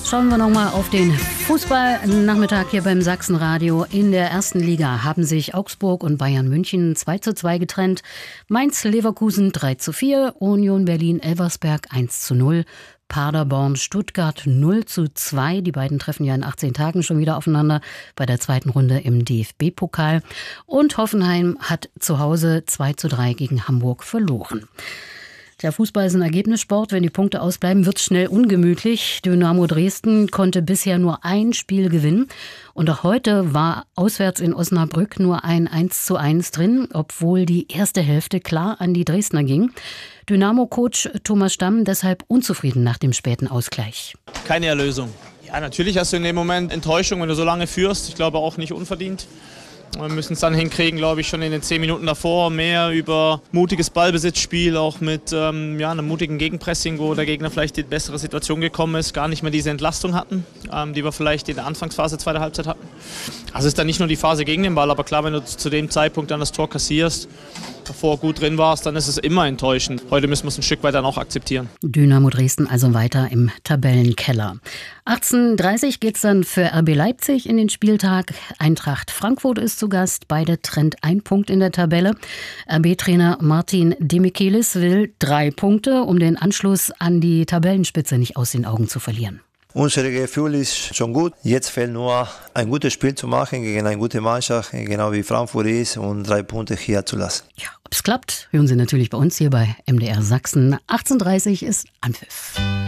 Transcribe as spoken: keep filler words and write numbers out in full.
Schauen wir nochmal auf den Fußballnachmittag hier beim Sachsenradio. In der ersten Liga haben sich Augsburg und Bayern München zwei zu zwei getrennt. Mainz-Leverkusen drei zu vier, Union Berlin-Elversberg eins zu null. Paderborn-Stuttgart null zu zwei. Die beiden treffen ja in achtzehn Tagen schon wieder aufeinander bei der zweiten Runde im D F B-Pokal. Und Hoffenheim hat zu Hause zwei zu drei gegen Hamburg verloren. Der Fußball ist ein Ergebnissport. Wenn die Punkte ausbleiben, wird es schnell ungemütlich. Dynamo Dresden konnte bisher nur ein Spiel gewinnen. Und auch heute war auswärts in Osnabrück nur ein eins zu eins drin, obwohl die erste Hälfte klar an die Dresdner ging. Dynamo-Coach Thomas Stamm deshalb unzufrieden nach dem späten Ausgleich. Keine Erlösung. Ja, natürlich hast du in dem Moment Enttäuschung, wenn du so lange führst. Ich glaube auch nicht unverdient. Wir müssen es dann hinkriegen, glaube ich, schon in den zehn Minuten davor mehr über mutiges Ballbesitzspiel, auch mit ähm, ja, einem mutigen Gegenpressing, wo der Gegner vielleicht in eine bessere Situation gekommen ist, gar nicht mehr diese Entlastung hatten, ähm, die wir vielleicht in der Anfangsphase zweiter Halbzeit hatten. Also es ist dann nicht nur die Phase gegen den Ball, aber klar, wenn du zu dem Zeitpunkt dann das Tor kassierst, davor gut drin warst, dann ist es immer enttäuschend. Heute müssen wir es ein Stück weit dann auch akzeptieren. Dynamo Dresden also weiter im Tabellenkeller. achtzehn Uhr dreißig geht es dann für R B Leipzig in den Spieltag. Eintracht Frankfurt ist zu Gast. Beide trennt ein Punkt in der Tabelle. R B-Trainer Martin Demichelis will drei Punkte, um den Anschluss an die Tabellenspitze nicht aus den Augen zu verlieren. Unser Gefühl ist schon gut. Jetzt fehlt nur ein gutes Spiel zu machen gegen eine gute Mannschaft, genau wie Frankfurt ist, und drei Punkte hier zu lassen. Ja, ob es klappt, hören Sie natürlich bei uns hier bei M D R Sachsen. achtzehn Uhr dreißig ist Anpfiff.